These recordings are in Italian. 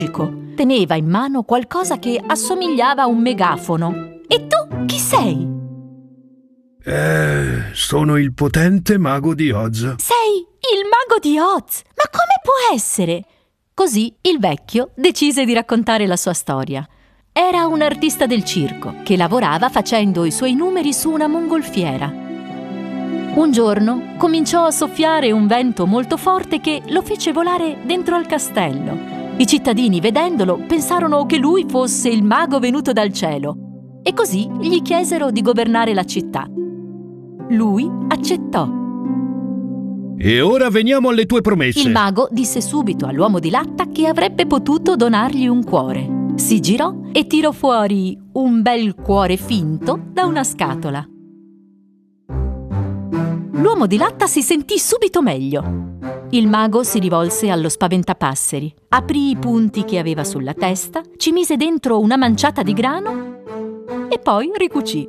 Teneva in mano qualcosa che assomigliava a un megafono. E tu chi sei? Sono il potente mago di Oz. Sei il mago di Oz? Ma come può essere? Così il vecchio decise di raccontare la sua storia. Era un artista del circo che lavorava facendo i suoi numeri su una mongolfiera. Un giorno cominciò a soffiare un vento molto forte che lo fece volare dentro al castello. I cittadini, vedendolo, pensarono che lui fosse il mago venuto dal cielo e così gli chiesero di governare la città. Lui accettò. E ora veniamo alle tue promesse. Il mago disse subito all'uomo di latta che avrebbe potuto donargli un cuore. Si girò e tirò fuori un bel cuore finto da una scatola. L'uomo di latta si sentì subito meglio. Il mago si rivolse allo spaventapasseri, aprì i punti che aveva sulla testa, ci mise dentro una manciata di grano e poi ricucì.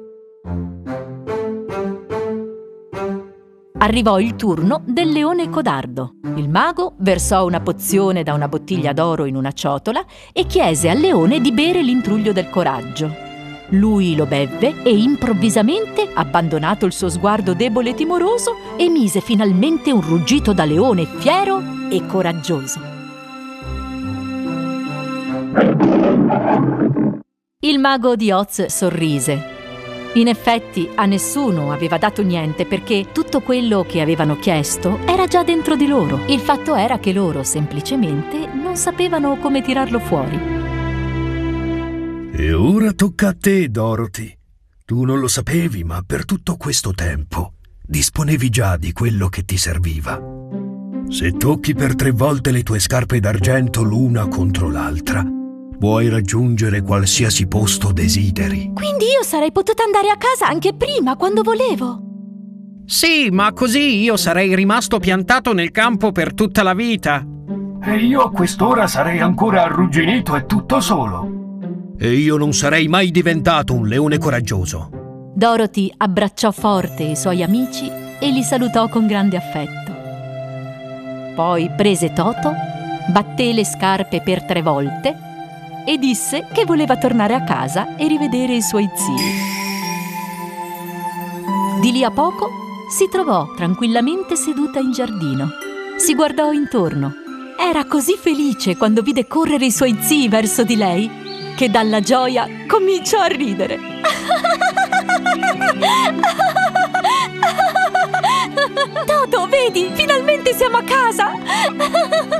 Arrivò il turno del leone codardo. Il mago versò una pozione da una bottiglia d'oro in una ciotola e chiese al leone di bere l'intruglio del coraggio. Lui lo bevve e improvvisamente, abbandonato il suo sguardo debole e timoroso, emise finalmente un ruggito da leone fiero e coraggioso. Il mago di Oz sorrise. In effetti a nessuno aveva dato niente perché tutto quello che avevano chiesto era già dentro di loro. Il fatto era che loro semplicemente non sapevano come tirarlo fuori. E ora tocca a te, Dorothy. Tu non lo sapevi, ma per tutto questo tempo disponevi già di quello che ti serviva. Se tocchi per 3 volte le tue scarpe d'argento l'una contro l'altra, puoi raggiungere qualsiasi posto desideri. Quindi io sarei potuta andare a casa anche prima, quando volevo. Sì, ma così io sarei rimasto piantato nel campo per tutta la vita. E io a quest'ora sarei ancora arrugginito e tutto solo. E io non sarei mai diventato un leone coraggioso. Dorothy abbracciò forte i suoi amici e li salutò con grande affetto. Poi prese Toto, batté le scarpe per 3 volte e disse che voleva tornare a casa e rivedere i suoi zii. Di lì a poco si trovò tranquillamente seduta in giardino. Si guardò intorno. Era così felice quando vide correre i suoi zii verso di lei che dalla gioia cominciò a ridere. Toto, vedi, finalmente siamo a casa!